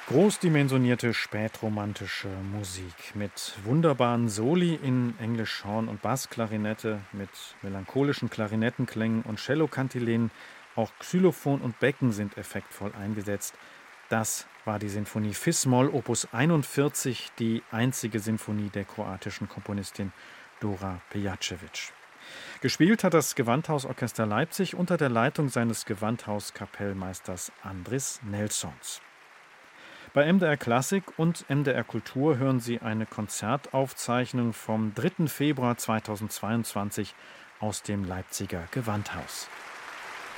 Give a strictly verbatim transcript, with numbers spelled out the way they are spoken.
Großdimensionierte spätromantische Musik mit wunderbaren Soli in Englisch Horn und Bassklarinette, mit melancholischen Klarinettenklängen und Cellokantilenen. Auch Xylophon und Becken sind effektvoll eingesetzt. Das war die Sinfonie Fis-Moll Opus einundvierzig, die einzige Sinfonie der kroatischen Komponistin Dora Pejacevic. Gespielt hat das Gewandhausorchester Leipzig unter der Leitung seines Gewandhauskapellmeisters Andris Nelsons. Bei M D R Klassik und M D R Kultur hören Sie eine Konzertaufzeichnung vom dritten Februar zweitausendzweiundzwanzig aus dem Leipziger Gewandhaus.